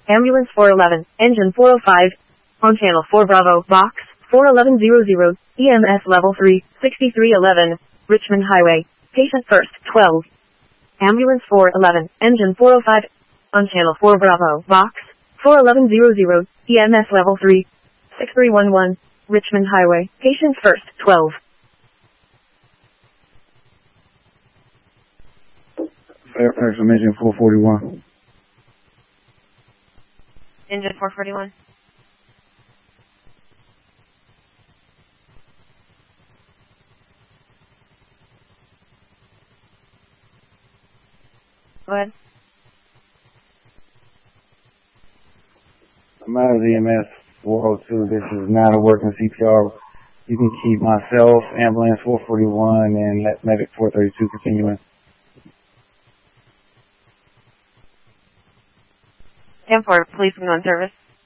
Ambulance 411, engine 405, on channel 4 Bravo, box 41100, EMS level 3, 6311, Richmond Highway, patient first, 12. Ambulance 411, engine 405, on channel 4 Bravo, box 41100, EMS level 3, 6311, Richmond Highway, patient first, 12. Fairfax from engine 441. Engine 441. Go ahead. I'm out of the EMS 402. This is not a working CPR. You can keep myself, ambulance 441, and let medic 432 continuing. 10-4, police on service.